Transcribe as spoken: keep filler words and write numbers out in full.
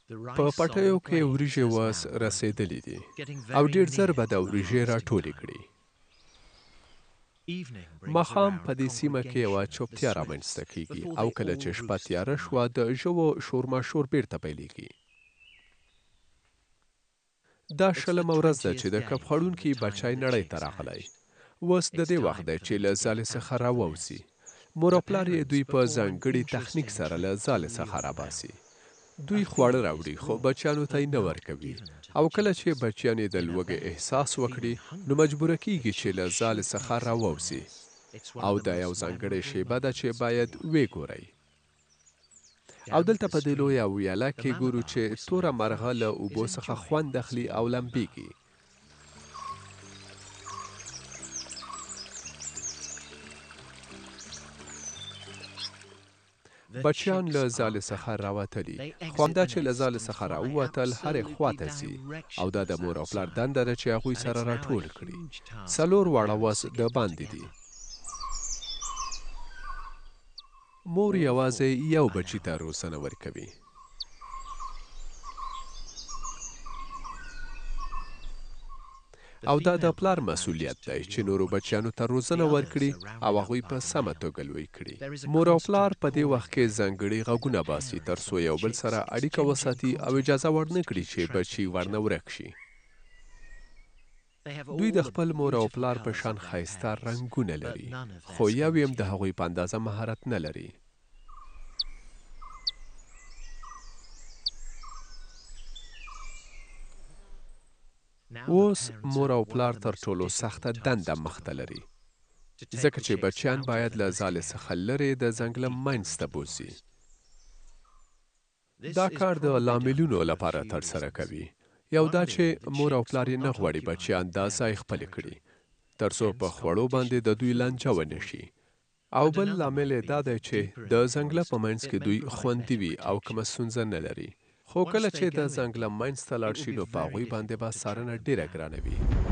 په پټیو کې وریژې اوس رسېدلې دي او ډېر ژر به د وریژې راټولې کړي. ماښام په دې سیمه کې یوه چوپتیا رامنځته کیږي او کله چې شپه تیاره شوه د ژوو شورماشور بیرته پیلېږي. دا شلمه ورځ ده چې د کب خوړونکي بچی نړۍ ته راغلی. اوس د دې وخت دی چې له ځالې څخه راووځي. مور او پلار یې دوی په ځانګړي تخنیک سره له ځالې څخه راباسي. دوی خواړه راوړي خو بچیانو ته یې نه ورکوي او کله چې بچیان یې د لوږې احساس وکړي نو مجبوره کیږي چې له ځالې څخه راووځي او دا یو ځانګړې شیبه ده چې باید ویې ګورئ. او دلته په دې لویه ویاله کې ګورو چې توره مرغه له اوبو څخه خوند اخلي او لمبیږي. بچیان له ځالې څخه راوتلي خو همدا چې له ځالې څخه راووتل هرې خواته ځي او دا د مور او پلار دنده ده چې هغوی سره راټول کړي. څلور واړه وس د باندې دي. مور یوازې یو بچي ته روزنه ورکوي. او دا د پلار مسؤلیت دی چې نورو بچیانو ته روزنه ورکړي او هغوی په سمه توګه لوی کړي. مور او پلار په دې وخت کې ځانګړي غږونه باسي ترڅو یو بل سره اړیکه وساتي او اجازه ورنه کړي چې بچي ورنه ورک شي. دوی د خپل مور او پلار په شان ښایسته رنګونه لري خو یو یې هم د هغوی په اندازه مهارت نه لري. اوس مور او پلار تر ټولو سخته دنده مخته لري ځکه چې بچیان باید له ځالې څخه لرې د ځنګله منځ ته بوځي. دا کار د لاملونو لپاره ترسره کوي. یو دا چې مور او پلار یې نه غواړي بچیان دا ځای خپل کړي ترڅو په خوړو باندې د دوی لانجه ونه شي. او بل لامل یې دا دی چې د ځنګله په منځ کې دوی خوندي وي او کومه ستونزه نه لري. خو کله چې د ځنګله منځ ته لاړ شي نو په هغوی باندې به څارنه ډېره ګرانه وي.